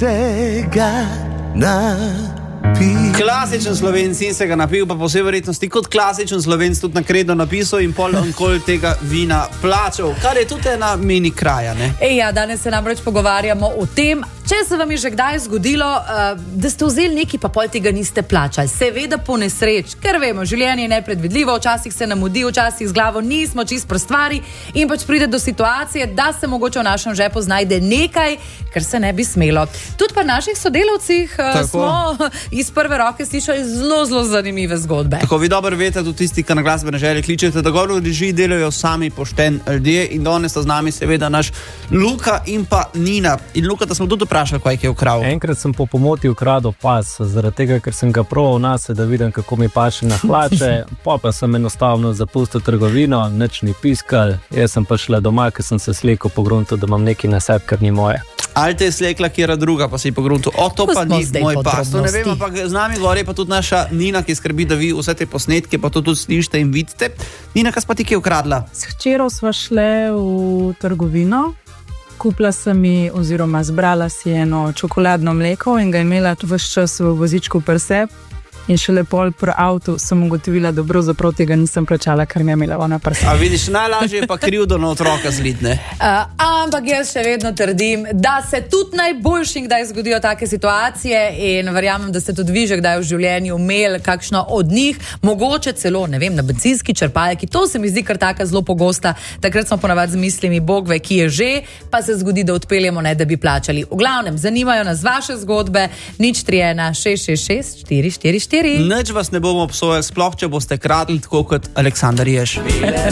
sega napil. Klasičen Slovenc in se ga napil, pa po vsej verjetnosti kot klasičen Slovenc tudi na kredo napisal in pol onkoli tega vina plačal, kar je tudi ena mini kraja, ne? Ja, danes se namreč pogovarjamo o tem, če se vam je že kdaj zgodilo, da ste vzeli nekaj, pa pol tega niste plačali. Seveda po nesreč, ker vemo, življenje je nepredvidljivo, včasih se nam mudi, včasih z glavo nismo čist pri stvari in pač pride do situacije, da se mogoče v našem žepu znajde nekaj, kar se ne bi smelo. Tudi pri naših sodelavcih smo iz prve roke slišali zelo zanimive zgodbe. Tako vi dobro veste, tudi tisti, ki na glasbene želje kličete, da gor v režiji delajo sami pošten ljudje in danes sta z nami seveda naš Luka in pa Nina. In Luka, da smo tudi vprašali, kaj je ukradel. Enkrat sem po pomoti ukradel pas, zaradi tega, ker sem ga proval nase, da vidim, kako mi paše na hlače, pa sem enostavno zapustil trgovino, nič ni piskal, jaz sem pa šla doma, ker sem se slikal po gruntu, da imam nekaj na sebi, kar ni moje. Ali te je slekla kjera druga, pa si po gruntu, to pa ni moj pas, to ne vem, ampak z nami gori pa tudi naša Nina, ki skrbi, da vi vse te posnetke pa to tudi slišite in vidite. Nina, kaj pa ti je ukradla? S hčerjo sva šle v trgovino, kupila sem ji oziroma zbrala si eno čokoladno mleko in ga imela ves čas v vozičku pri sebi. In šele pol pri avtu sem ugotovila, da pravzaprav tega nisem plačala, ker mi je imela ona pri sebi. A vidiš, najlažje je pa krivdo na otroka zlitne. Ampak jaz še vedno trdim, da se tudi najboljšim kdaj zgodijo take situacije in verjamem, da ste tudi vi že kdaj v življenju imeli kakšno od njih, mogoče celo, ne vem, na bencinski črpalki. To se mi zdi kar taka zelo pogosta. Takrat smo ponavadi z mislimi, Bog ve, ki je že, pa se zgodi, da odpeljemo, ne da bi plačali. V glavnem, zanimajo nas vaše zgodbe, 031 666 444. Nič vas ne bomo obsojali, sploh če boste kradli tako kot Aleksandar Jež.